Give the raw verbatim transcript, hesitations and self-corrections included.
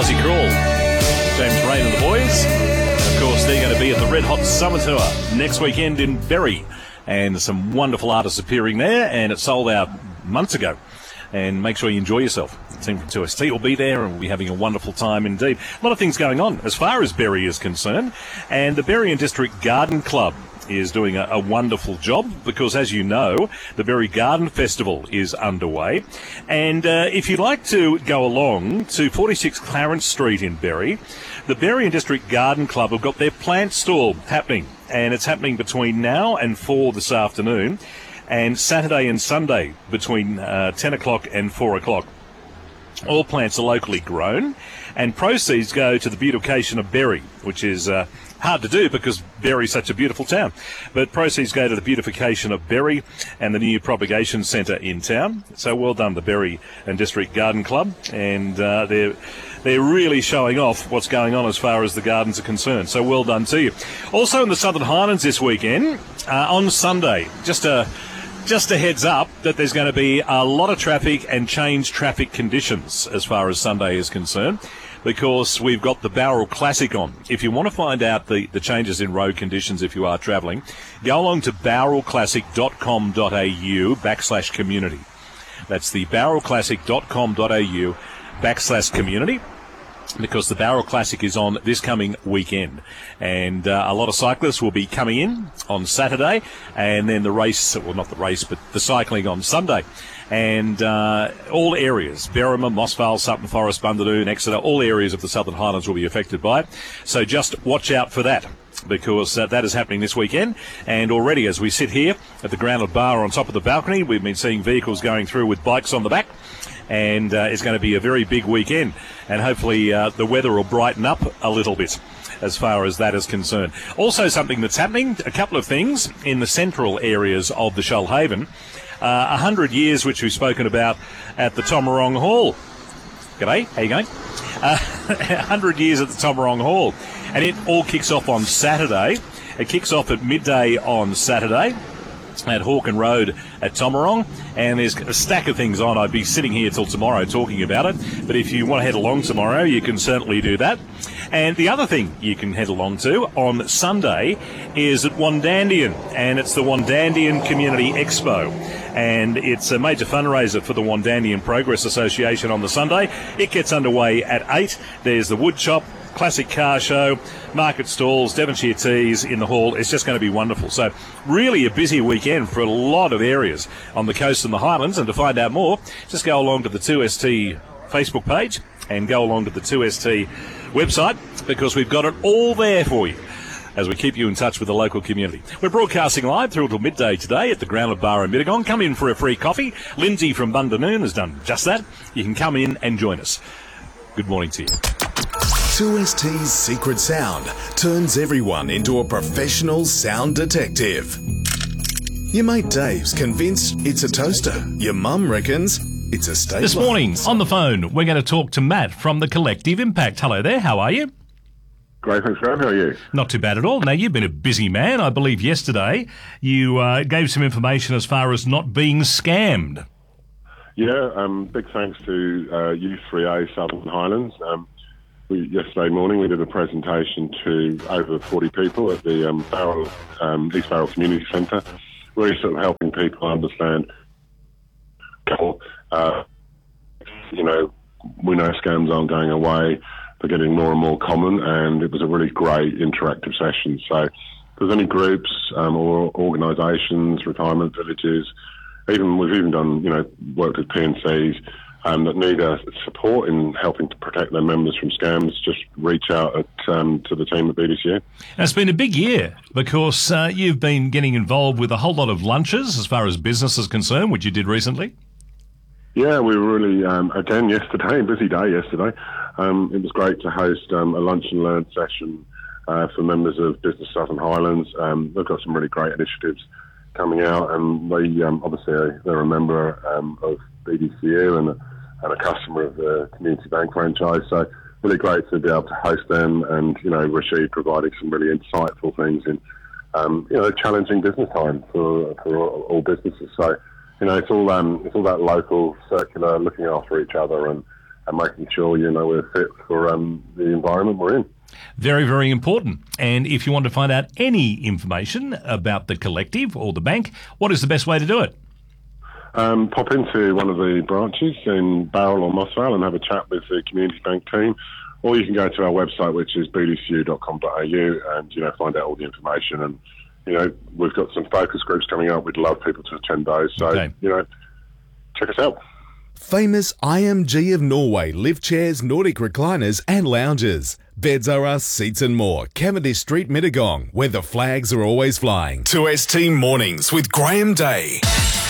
Aussie Crawl. James Rain and the boys. Of course, they're going to be at the Red Hot Summer Tour next weekend in Berry. And some wonderful artists appearing there, and it sold out months ago. And make sure you enjoy yourself. The team from two S T will be there, and we'll be having a wonderful time indeed. A lot of things going on as far as Berry is concerned. And the Berry and District Garden Club is doing a, a wonderful job because, as you know, the Berry Garden Festival is underway. And uh, if you'd like to go along to forty-six Clarence Street in Berry, the Berry and District Garden Club have got their plant stall happening. And it's happening between now and four this afternoon, and Saturday and Sunday between uh, ten o'clock and four o'clock. All plants are locally grown, and proceeds go to the beautification of Berry, which is uh, hard to do because Berry's such a beautiful town. But proceeds go to the beautification of Berry and the new propagation centre in town. So well done, the Berry and District Garden Club, and uh, they're they're really showing off what's going on as far as the gardens are concerned. So well done to you. Also in the Southern Highlands this weekend, uh, on Sunday, just a Just a heads up that there's going to be a lot of traffic and changed traffic conditions as far as Sunday is concerned, because we've got the Bowral Classic on. If you want to find out the, the changes in road conditions if you are travelling, go along to bowralclassic.com.au backslash community. That's the bowralclassic.com.au backslash community. Because the Bowral Classic is on this coming weekend. And uh, a lot of cyclists will be coming in on Saturday, and then the race, well, not the race, but the cycling on Sunday. And uh, all areas, Berrima, Mossvale, Sutton Forest, Bundadoon, Exeter, all areas of the Southern Highlands will be affected by it. So just watch out for that, because uh, that is happening this weekend. And already as we sit here at the Grounded Bar on top of the balcony, we've been seeing vehicles going through with bikes on the back. And uh, it's going to be a very big weekend. And hopefully uh, the weather will brighten up a little bit as far as that is concerned. Also something that's happening, a couple of things in the central areas of the Shoalhaven. Uh, a hundred years, which we've spoken about at the Tomarong Hall. G'day, how you going? Uh, a hundred years at the Tomarong Hall. And it all kicks off on Saturday. It kicks off at midday on Saturday at Hawken Road at Tomarong, and there's a stack of things on. I'd be sitting here till tomorrow talking about it, but if you want to head along tomorrow, you can certainly do that. And the other thing you can head along to on Sunday is at Wandandian, and it's the Wandandian Community Expo, and it's a major fundraiser for the Wandandian Progress Association on the Sunday. It gets underway at eight. There's the wood chop, classic car show, market stalls, Devonshire teas in the hall. It's just going to be wonderful. So really a busy weekend for a lot of areas on the coast and the Highlands. And to find out more, just go along to the two S T Facebook page and go along to the two S T website, because we've got it all there for you as we keep you in touch with the local community. We're broadcasting live through until midday today at the Grounded Bar in Mittagong. Come in for a free coffee. Lindsay from Bundadoon has done just that. You can come in and join us. Good morning to you. two S T's Secret Sound turns everyone into a professional sound detective. Your mate Dave's convinced it's a toaster. Your mum reckons it's a stapler. This morning, on the phone, we're going to talk to Matt from the Collective Impact. Hello there, how are you? Great, thanks, Graham. How are you? Not too bad at all. Now, you've been a busy man. I believe yesterday you uh, gave some information as far as not being scammed. Yeah, um, big thanks to uh, U three A Southern Highlands. Um, we, yesterday morning we did a presentation to over forty people at the um, Bowral, um, East Bowral Community Centre, really sort of helping people understand, uh, you know, we know scams aren't going away, they're getting more and more common, and it was a really great interactive session. So if there's any groups um, or organisations, retirement villages, even we've even done, you know, worked with P and Cs um, that need uh, support in helping to protect their members from scams, just reach out at, um, to the team at B D C A. Now, it's been a big year because uh, you've been getting involved with a whole lot of lunches as far as business is concerned, which you did recently. Yeah, we were really, um, again, yesterday, busy day yesterday. Um, it was great to host um, a lunch and learn session uh, for members of Business Southern Highlands. Um, they've got some really great initiatives coming out, and they um, obviously they're a member um, of B D C U and a, and a customer of the Community Bank franchise. So really great to be able to host them, and you know, Rashid providing some really insightful things in um, you know, challenging business time for for all, all businesses. So you know, it's all um, it's all that local, circular, looking after each other, and and making sure, you know, we're fit for um, the environment we're in. Very, very important. And if you want to find out any information about the collective or the bank, what is the best way to do it? Um, pop into one of the branches in Bowral or Moss Vale and have a chat with the Community Bank team. Or you can go to our website, which is b d c u dot com dot a u, and, you know, find out all the information. And, you know, we've got some focus groups coming up. We'd love people to attend those. So, Okay. you know, check us out. Famous I M G of Norway lift chairs, Nordic recliners and lounges. Beds are us, seats and more. Cavendish Street, Mittagong, where the flags are always flying. two S T Mornings with Graham Day.